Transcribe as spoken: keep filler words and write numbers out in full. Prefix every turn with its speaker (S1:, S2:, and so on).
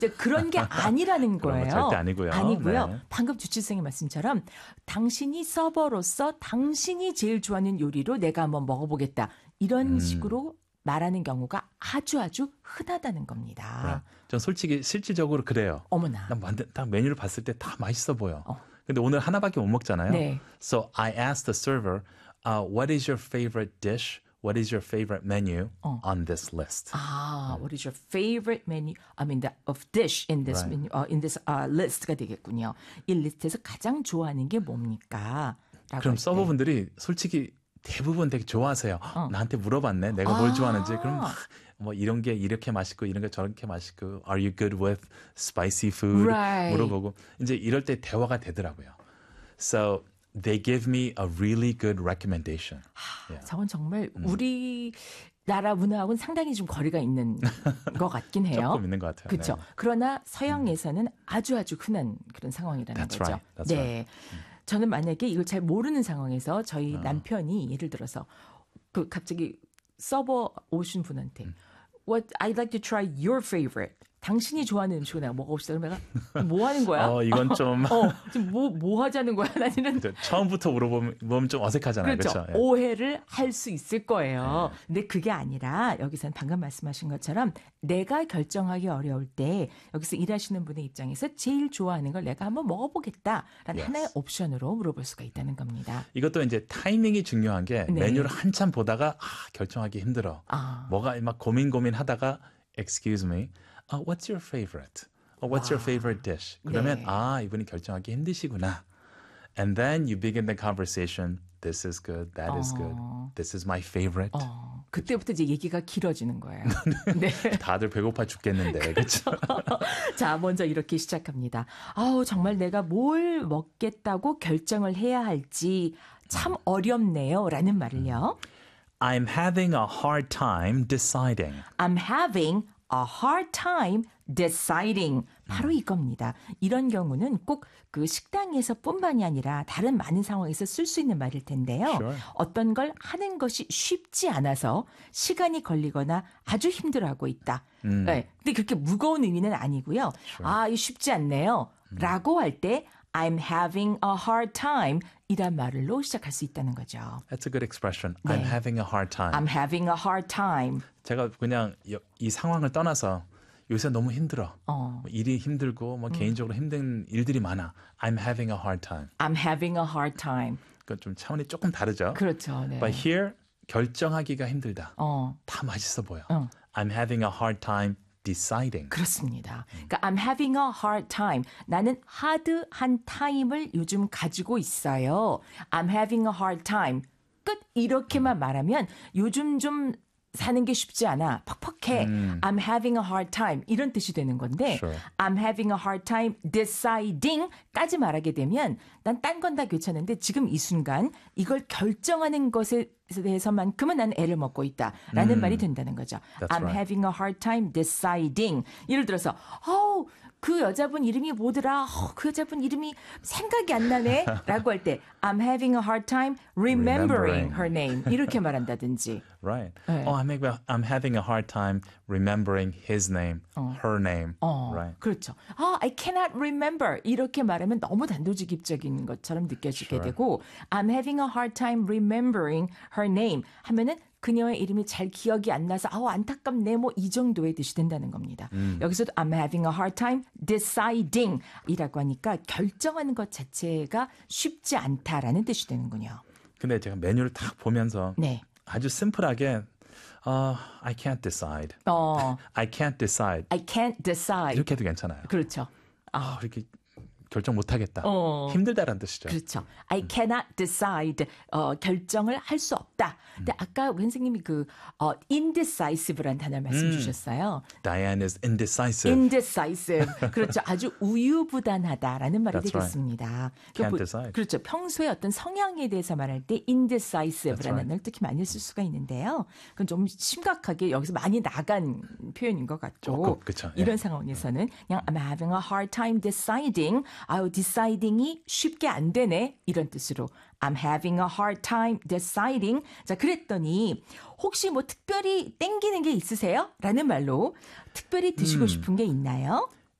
S1: 그런 게 아니라는 거예요.
S2: 그런 거 절대 아니고요.
S1: 아니고요.
S2: 네.
S1: 방금 주치생의 말씀처럼 당신이 서버로서 당신이 제일 좋아하는 요리로 내가 한번 먹어보겠다. 이런
S2: 음.
S1: 식으로 말하는 경우가 아주 아주 흔하다는 겁니다.
S2: Right. 전 솔직히 실질적으로 그래요.
S1: 어머나.
S2: 난 만든, 딱 메뉴를 봤을 때 다 맛있어 보여.
S1: 어.
S2: 근데 오늘 하나밖에 못 먹잖아요.
S1: 네.
S2: So I asked the server, uh, what is your favorite dish? What is your favorite menu
S1: 어.
S2: on this list?
S1: 아, what is your favorite menu? I mean, the, of dish in this
S2: Right.
S1: menu, uh, in this uh, list가 되겠군요. 이 리스트에서 가장 좋아하는 게 뭡니까? 라고
S2: 그럼
S1: 할 때.
S2: 서버분들이 솔직히 대부분 되게 좋아하세요.
S1: 어.
S2: 나한테 물어봤네. 내가 뭘
S1: 아.
S2: 좋아하는지. 그럼 막 뭐 이런 게 이렇게 맛있고 이런 게 저렇게 맛있고 Are you good with spicy food?
S1: Right.
S2: 물어보고 이제 이럴 때 대화가 되더라고요. So they give me a really good recommendation. Yeah.
S1: 저건 정말 우리 나라 문화하고는 상당히 좀 거리가 있는 것 같긴 해요.
S2: 조금 있는 것 같아요.
S1: 그렇죠.
S2: 네.
S1: 그러나 서양에서는 아주 아주 흔한 그런 상황이라는
S2: That's
S1: 거죠.
S2: right. That's
S1: 네.
S2: right.
S1: 저는 만약에 이걸 잘 모르는 상황에서 저희
S2: 어.
S1: 남편이 예를 들어서 그 갑자기 서버 오신 분한테 What I'd like to try your favorite. 당신이 좋아하는 음식을 내가 먹어봅시다. 그러면 내가 뭐 하는 거야?
S2: 어, 이건 좀
S1: 어, 지금 뭐, 뭐 하자는 거야? 나는
S2: 처음부터 물어보면 좀 어색하잖아요.
S1: 그렇죠.
S2: 그렇죠? 예.
S1: 오해를 할 수 있을 거예요.
S2: 네.
S1: 근데 그게 아니라 여기서는 방금 말씀하신 것처럼 내가 결정하기 어려울 때 여기서 일하시는 분의 입장에서 제일 좋아하는 걸 내가 한번 먹어보겠다라는
S2: Yes.
S1: 하나의 옵션으로 물어볼 수가 있다는 겁니다.
S2: 이것도 이제 타이밍이 중요한 게
S1: 네.
S2: 메뉴를 한참 보다가 아, 결정하기 힘들어.
S1: 아.
S2: 뭐가 막 고민 고민 하다가 excuse me, uh, what's your favorite? Uh, what's your favorite dish? 그러면
S1: 네.
S2: 아 이분이 결정하기 힘드시구나. And then you begin the conversation. This is good. That is good. This is my favorite.
S1: 어, 그때부터 이제 얘기가 길어지는 거예요. 네.
S2: 다들 배고파 죽겠는데 그렇죠?
S1: 자, 먼저 이렇게 시작합니다. 아우, 정말 내가 뭘 먹겠다고 결정을 해야 할지 참 어렵네요. 라는 말을요.
S2: I'm having a hard time deciding.
S1: I'm having a hard time deciding. 바로 이겁니다. 이런 경우는 꼭 그 식당에서뿐만이 아니라 다른 많은 상황에서 쓸 수 있는 말일 텐데요.
S2: Sure.
S1: 어떤 걸 하는 것이 쉽지 않아서 시간이 걸리거나 아주 힘들어하고 있다.
S2: 음.
S1: 네. 근데 그렇게 무거운 의미는 아니고요. 아, 이거 쉽지 않네요. 라고 할 때 I'm having a hard time 이란 말로 시작할 수 있다는 거죠.
S2: That's a good expression.
S1: 네.
S2: I'm having a hard time.
S1: I'm having a hard time.
S2: 제가 그냥 이, 이 상황을 떠나서 요새 너무 힘들어.
S1: 어.
S2: 뭐 일이 힘들고 뭐 개인적으로 힘든 일들이 많아. I'm having a hard time.
S1: I'm having a hard time.
S2: 그건 좀 차원이 조금 다르죠.
S1: 그렇죠. 네.
S2: But here 결정하기가 힘들다.
S1: 어.
S2: 다 맛있어 보여.
S1: 어.
S2: I'm having a hard time deciding.
S1: 그렇습니다. 그러니까 I'm having a hard time. 나는 하드한 타임을 요즘 가지고 있어요. I'm having a hard time. 끝. 이렇게만 말하면 요즘 좀 사는 게 쉽지 않아. 퍽퍽해.
S2: 음.
S1: I'm having a hard time. 이런 뜻이 되는 건데
S2: Sure.
S1: I'm having a hard time deciding까지 말하게 되면 난 딴 건 다 괜찮은데 지금 이 순간 이걸 결정하는 것에 대해서만큼은 난 애를 먹고 있다라는
S2: 음.
S1: 말이 된다는 거죠.
S2: That's
S1: I'm
S2: right.
S1: having a hard time deciding. 예를 들어서 어우 그 여자분 이름이 뭐더라? 어, 그 여자분 이름이 생각이 안 나네? 라고 할 때 I'm having a hard time remembering,
S2: Remembering.
S1: her name. 이렇게 말한다든지.
S2: Right.
S1: 네.
S2: Oh, I'm having, I'm having a hard time remembering his name, her name.
S1: 어,
S2: Right.
S1: 그렇죠. 아, I cannot remember. 이렇게 말하면 너무 단도직입적인 것처럼 느껴지게
S2: Sure.
S1: 되고 I'm having a hard time remembering her name 하면은 그녀의 이름이 잘 기억이 안 나서 아우 안타깝네 뭐 이 정도의 뜻이 된다는 겁니다.
S2: 음.
S1: 여기서도 I'm having a hard time deciding 이라고 하니까 결정하는 것 자체가 쉽지 않다라는 뜻이 되는군요.
S2: 근데 제가 메뉴를 딱 보면서
S1: 네.
S2: 아주 심플하게 uh, I can't decide.
S1: 어,
S2: I can't decide.
S1: I can't decide.
S2: 이렇게 해도 괜찮아요.
S1: 그렇죠.
S2: 아, 이렇게 결정 못하겠다.
S1: 어.
S2: 힘들다라는 뜻이죠.
S1: 그렇죠. I cannot decide. 어, 결정을 할 수 없다. 근데 아까 선생님이 그 어, indecisive라는 단어를 말씀
S2: 음.
S1: 주셨어요.
S2: Diane is indecisive.
S1: indecisive. 그렇죠. 아주 우유부단하다라는 말이
S2: That's
S1: 되겠습니다.
S2: Can't
S1: 그,
S2: decide.
S1: 그렇죠. 평소에 어떤 성향에 대해서 말할 때 indecisive라는
S2: That's right.
S1: 단어를 특히 많이 쓸 수가 있는데요. 그건 좀 심각하게 여기서 많이 나간 표현인 것 같죠.
S2: 조금, 그쵸. 예.
S1: 이런 상황에서는 그냥 I'm having a hard time deciding. 아유, deciding이 쉽게 안 되네. 이런 뜻으로 I'm having a hard time deciding. 자, 그랬더니 혹시 뭐 특별히 땡기는 게 있으세요? 라는 말로 특별히 드시고
S2: 음.
S1: 싶은 게 있나요?